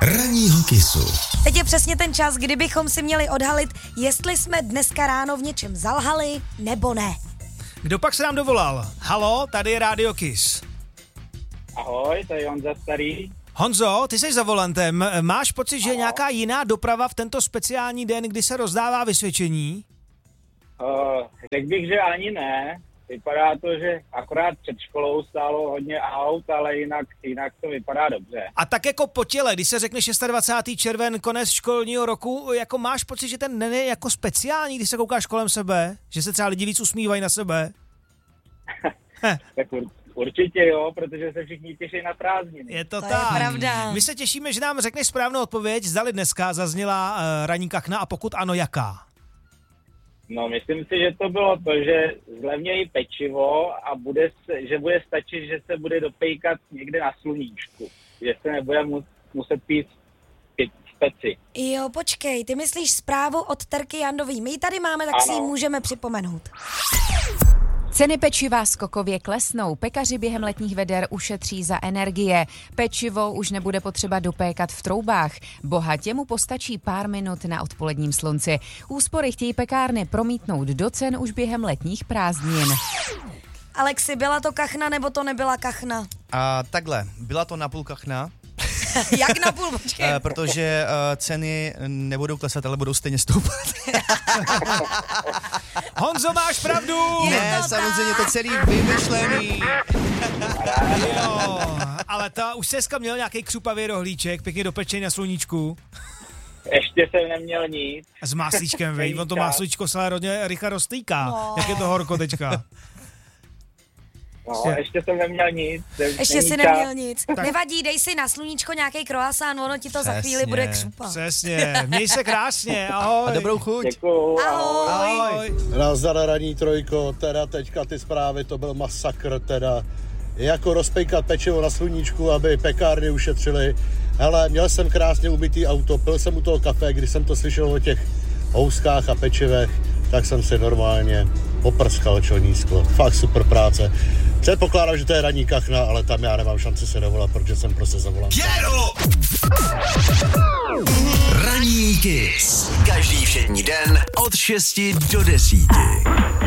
Ranního Kissu. Teď je přesně ten čas, kdybychom si měli odhalit, jestli jsme dneska ráno v něčem zalhali, nebo ne. Kdo pak se nám dovolal? Halo, tady je Radio Kiss. Ahoj, to je Honza Starý. Honzo, ty jsi za volantem. Máš pocit, že je nějaká jiná doprava v tento speciální den, kdy se rozdává vysvědčení? Řekl bych, že ani ne. Vypadá to, že akorát před školou stálo hodně aut, ale jinak to vypadá dobře. A tak jako po těle, když se řekne 26. červen, konec školního roku, jako máš pocit, že ten den je jako speciální, když se koukáš kolem sebe? Že se třeba lidi víc usmívají na sebe? Tak určitě jo, protože se všichni těší na prázdniny. Je to To tak. je pravda. My se těšíme, že nám řekneš správnou odpověď, zdali dneska zazněla ranní kachna a pokud ano, jaká? No, myslím si, že to bylo to, že zlevnějí pečivo a že bude stačit, že se bude dopejkat někde na sluníčku. Že se nebude muset pít v peci. Jo, počkej, ty myslíš zprávu od Terky Jandový. My ji tady máme, tak si ji můžeme připomenout. Ceny pečiva skokově klesnou, pekaři během letních veder ušetří za energie. Pečivo už nebude potřeba dopékat v troubách. Bohatě mu postačí pár minut na odpoledním slunci. Úspory chtějí pekárny promítnout do cen už během letních prázdnin. Alexi, byla to kachna nebo to nebyla kachna? Takhle, byla to napůl kachna. Jak napůl, počkej. Protože ceny nebudou klesat, ale budou stejně stoupat. Honzo, máš pravdu! Ne, samozřejmě to celý vymyšlený. Jo, ale ta už se dneska měl nějaký křupavý rohlíček, pěkně dopečený na sluníčku. Ještě jsem neměl nic. S máslíčkem, vej, on to máslíčko se hodně rychle roztýká. No. Jak je to horko teďka. No, ještě jsem neměl nic. Ještě jsi neměl nic. Nevadí, dej si na sluníčko nějaký croissant, ono ti to za chvíli bude křupat. Přesně, měj se krásně, ahoj. A dobrou chuť. Děkuju. Ahoj. Nazdar, ranní trojko, teda teďka ty zprávy, to byl masakr, teda jako rozpejkat pečivo na sluníčku, aby pekárny ušetřili. Hele, měl jsem krásně umytý auto, pil jsem u toho kafe, když jsem to slyšel o těch houskách a pečivech, tak jsem si normálně poprskal čelní sklo. Fakt super práce. Předpokládám, že to je ranní kachna, ale tam já nemám šanci se dovolat, protože jsem prostě zavolán. Ranní Kiss. Každý všední den od 6 do 10.